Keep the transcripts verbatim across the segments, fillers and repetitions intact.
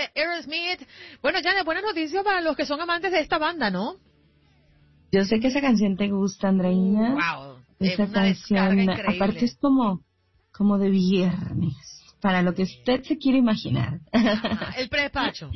Aerosmith. Bueno, Janet, buenas noticias para los que son amantes de esta banda, ¿no? Yo sé que esa canción te gusta, Andreina. Wow, esa una canción, descarga aparte es como, como de viernes, para lo que usted se quiere imaginar. Ajá, el prepacho.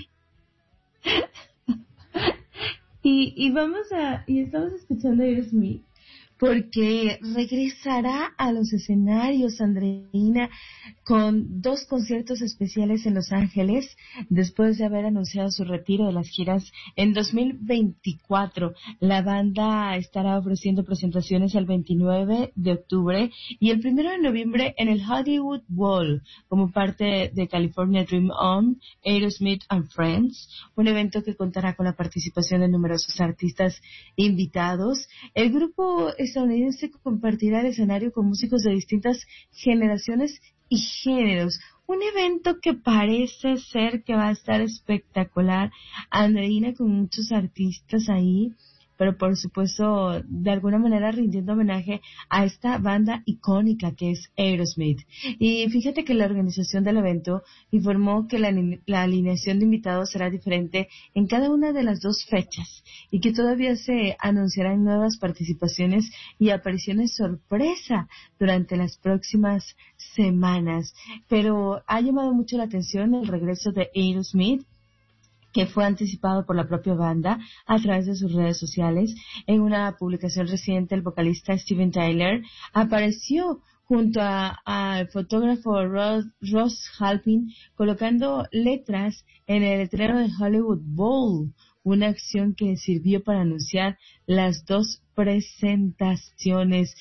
y, y vamos a, y estamos escuchando a Aerosmith, porque regresará a los escenarios, Andreina, con dos conciertos especiales en Los Ángeles, después de haber anunciado su retiro de las giras en dos mil veinticuatro. La banda estará ofreciendo presentaciones el veintinueve de octubre y el primero de noviembre en el Hollywood Bowl, como parte de California Dream On, Aerosmith and Friends, un evento que contará con la participación de numerosos artistas invitados. El grupo estadounidense compartirá el escenario con músicos de distintas generaciones y géneros. Un evento que parece ser que va a estar espectacular, Andreina, con muchos artistas ahí, pero por supuesto de alguna manera rindiendo homenaje a esta banda icónica que es Aerosmith. Y fíjate que la organización del evento informó que la, la alineación de invitados será diferente en cada una de las dos fechas y que todavía se anunciarán nuevas participaciones y apariciones sorpresa durante las próximas semanas. Pero ha llamado mucho la atención el regreso de Aerosmith, que fue anticipado por la propia banda a través de sus redes sociales. En una publicación reciente, el vocalista Steven Tyler apareció junto al fotógrafo Ross, Ross Halpin colocando letras en el letrero de Hollywood Bowl, una acción que sirvió para anunciar las dos presentaciones.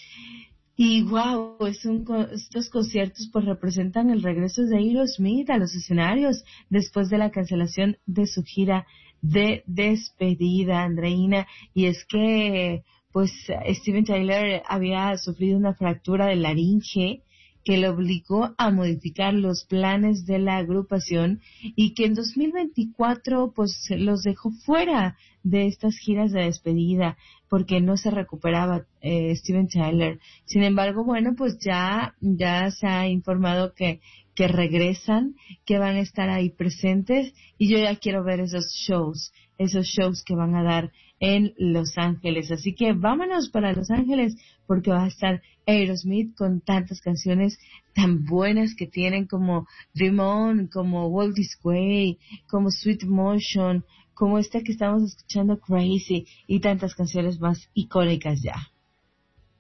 Y wow, es un, estos conciertos pues representan el regreso de Aerosmith a los escenarios después de la cancelación de su gira de despedida, Andreina. Y es que pues Steven Tyler había sufrido una fractura de laringe que le obligó a modificar los planes de la agrupación y que en dos mil veinticuatro pues los dejó fuera de estas giras de despedida porque no se recuperaba eh, Steven Tyler. Sin embargo, bueno, pues ya ya se ha informado que que regresan, que van a estar ahí presentes y yo ya quiero ver esos shows, esos shows que van a dar en Los Ángeles. Así que vámonos para Los Ángeles porque va a estar Aerosmith con tantas canciones tan buenas que tienen como Dream On, como Walk This Way, como Sweet Motion, como esta que estamos escuchando, Crazy, y tantas canciones más icónicas ya.